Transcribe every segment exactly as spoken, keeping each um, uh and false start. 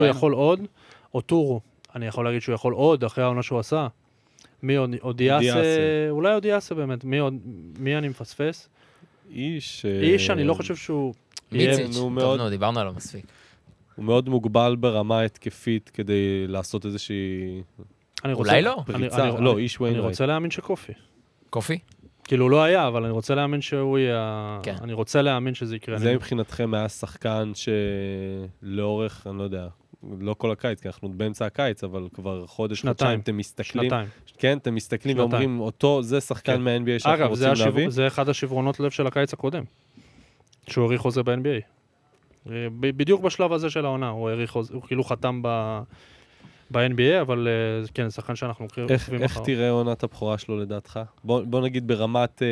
הוא יכול עוד, או טורו, אני יכול להגיד שהוא יכול עוד, אחרי העונה שהוא עשה. מי עוד? אודיאסה, אולי אודיאסה באמת, מי עוד? מי אני מפספס? איש... איש, אני לא חושב שהוא... מיציץ', טוב, נו, דיברנו עליו מספיק. הוא מאוד מוגבל ברמה התקפית כדי לעשות איזושהי... אולי לא? לא, איש וויינרייט. אני רוצה להאמין שקופי. קופי? כאילו לא היה, אבל אני רוצה להאמין שהוא יהיה... אני רוצה להאמין שזה יקרה. זה מבחינתכם היה שחקן שלאורך, אני לא יודע, לא כל הקיץ, כי אנחנו באמצע הקיץ, אבל כבר חודש, חודשיים, אתם מסתכלים... שנתיים. כן, אתם מסתכלים ואומרים, אותו, זה שחקן מה-אן בי איי שאנחנו רוצים להביא. אגב, זה אחד השברונות לב של הקיץ הקודם, שהוא העריך חוזה ב-אן בי איי. בדיוק בשלב הזה של העונה, הוא העריך חוזה, הוא כאילו חתם ב-אן בי איי, אבל כן, זה שחקן שאנחנו עוקבים אחריו. איך תראה עונת הבכורה שלו לדעתך? בוא נגיד ברמת...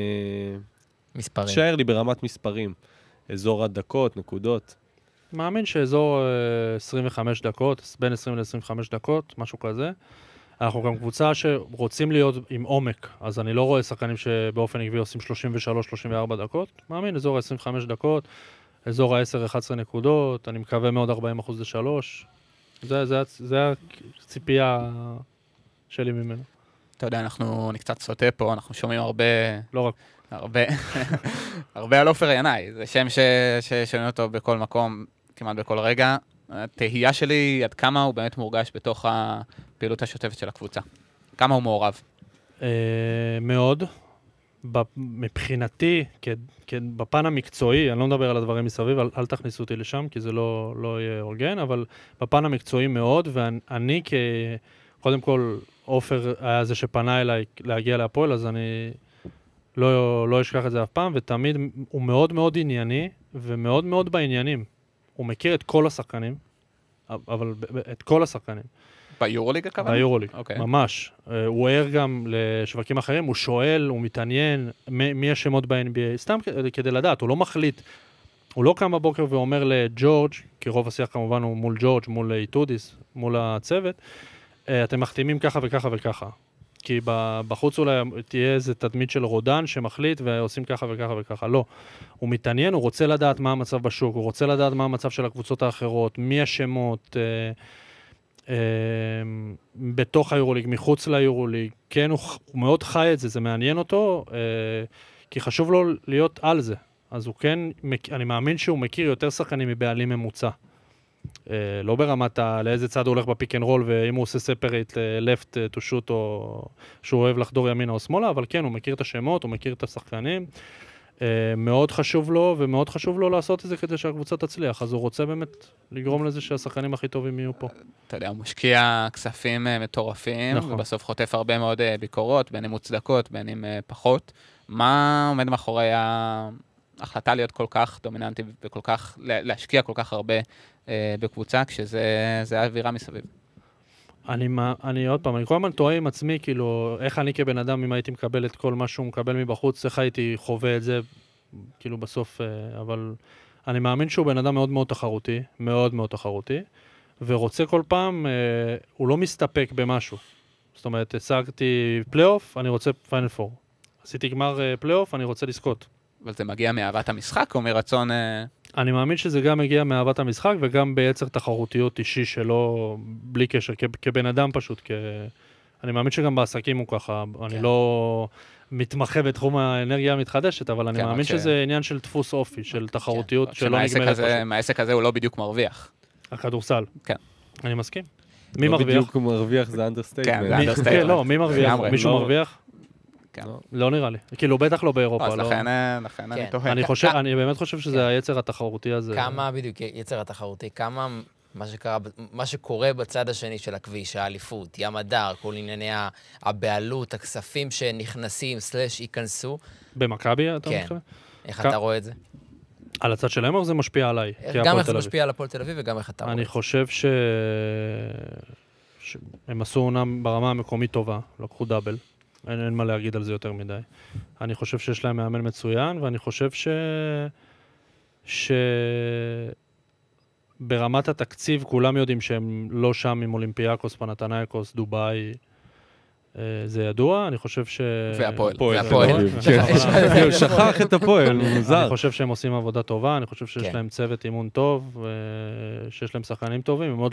מספרים. תשאר לי ברמת מספרים. אזור הדקות, נקודות. מאמין שאזור עשרים וחמש דקות, בין עשרים ל-עשרים וחמש דקות, משהו כזה. אנחנו גם קבוצה שרוצים להיות עם עומק, אז אני לא רואה שחקנים שבאופן עקבי עושים שלושים ושלוש שלושים וארבע דקות. מאמין, אזור ה-עשרים וחמש דקות, אזור ה-עשר אחת עשרה נקודות, אני מקווה מאוד ארבעים אחוז לשלוש. זה, זה, זה הציפייה שלי ממנו. אתה יודע, אנחנו קצת סוטה פה, אנחנו שומעים הרבה... לא רק. הרבה, הרבה על עופר ינאי. זה שם ששומעים אותו בכל מקום, כמעט בכל רגע. התהייה שלי עד כמה הוא באמת מורגש בתוך הפעילות השוטפת של הקבוצה. כמה הוא מעורב? מאוד. מבחינתי, בפן המקצועי, אני לא מדבר על הדברים מסביב, אל תכניסו אותי לשם, כי זה לא יהיה אורגן, אבל בפן המקצועי מאוד, ואני כ... קודם כל, עופר היה זה שפנה אליי להגיע להפועל, אז אני לא, לא אשכח את זה אף פעם, ותמיד הוא מאוד מאוד ענייני, ומאוד מאוד בעניינים. הוא מכיר את כל השחקנים, אבל את כל השחקנים. ביורוליג הכוונה? ביורוליג, okay. ממש. הוא ער גם לשווקים אחרים, הוא שואל, הוא מתעניין, מי השמות ב-אן בי איי, סתם כדי לדעת, הוא לא מחליט, הוא לא קם בבוקר ואומר לג'ורג', כי רוב השיח כמובן הוא מול ג'ורג', מול איטודיס, מול הצוות, אתם מחתימים ככה וככה וככה. כי בחוץ אולי תהיה איזה תדמית של רודן שמחליט ועושים ככה וככה וככה. לא. הוא מתעניין, הוא רוצה לדעת מה המצב בשוק, הוא רוצה לדעת מה המצב של הקבוצות האחרות, מי השמות, אה, אה, בתוך היורוליג, מחוץ ליורוליג. כן, הוא, הוא מאוד חי את זה, זה מעניין אותו, אה, כי חשוב לו להיות על זה. אז הוא כן, אני מאמין שהוא מכיר יותר שחקנים מבעלים ממוצע. Uh, לא ברמת ה... לאיזה צד הוא הולך בפיק אנד רול, ואם הוא עושה ספרית לפט טו שוט, או שהוא אוהב לחדור ימינה או שמאלה, אבל כן, הוא מכיר את השמות, הוא מכיר את השחקנים. Uh, מאוד חשוב לו, ומאוד חשוב לו לעשות את זה כדי שהקבוצה תצליח. אז הוא רוצה באמת לגרום לזה שהשחקנים הכי טובים יהיו פה. אתה יודע, הוא משקיע כספים מטורפים, נכון. ובסוף חוטף הרבה מאוד ביקורות, בין אם מוצדקות, בין אם פחות. מה עומד מאחורי ההחלטה להיות כל כך דומיננטי, וכל כך, להשקיע כל כך הרבה בקבוצה, כשזה האווירה מסביב. אני, אני עוד פעם, אני כל הזמן טועה עם עצמי, כאילו, איך אני כבן אדם, אם הייתי מקבל את כל מה שהוא מקבל מבחוץ, איך הייתי חווה את זה, כאילו בסוף, אבל אני מאמין שהוא בן אדם מאוד מאוד תחרותי, מאוד מאוד תחרותי, ורוצה כל פעם, הוא לא מסתפק במשהו. זאת אומרת, השגתי פלייאוף, אני רוצה פיינל פור. עשיתי גמר פלייאוף, אני רוצה לזכות. אבל זה מגיע מאהבת המשחק או מרצון... אני מאמין שזה גם מגיע מאהבת המשחק, וגם ביצר תחרותיות אישי שלו, בלי קשר, כבן אדם פשוט. כ... אני מאמין שגם בעסקים הוא ככה, כן. אני לא מתמחה בתחום האנרגיה המתחדשת, אבל אני כן, מאמין ש... שזה עניין של דפוס אופי, של תחרותיות כן. שלא נגמרת הזה, פשוט. מהעסק הזה הוא לא בדיוק מרוויח. הכדורסל. כן. אני מסכים. מי לא מרוויח? בדיוק הוא מרוויח, זה אנדרסטייטמנט. כן, זה אנדרסטייטמנט. לא, מי מרוויח? מישהו מרוויח? לא נראה לי. כאילו, בטח לא באירופה. אז לכן אני תוהה. אני באמת חושב שזה היצר התחרותי הזה. כמה בדיוק יצר התחרותי? כמה מה שקורה בצד השני של הכביש, האליפות, ים הדר, כל ענייני הבעלות, הכספים שנכנסים, סלש, ייכנסו. במכבי, אתה מתכוון? איך אתה רואה את זה? על הצד שלהם, או זה משפיע עליי? גם איך זה משפיע על הפועל תל אביב, וגם איך אתה רואה את זה. אני חושב שהם עשו עונה ברמה המקומית טובה, לקחו דאבל. אין, אין מה להגיד על זה יותר מדי. אני חושב שיש להם מאמן מצוין, ואני חושב ש... ש... ברמת התקציב, כולם יודעים שהם לא שם עם אולימפיאקוס, פנתנייקוס, דובאי, זה ידוע, אני חושב ש... והפועל. והפועל. שכח את הפועל, מוזר. אני חושב שהם עושים עבודה טובה, אני חושב שיש להם צוות אימון טוב, שיש להם שחקנים טובים, הם מאוד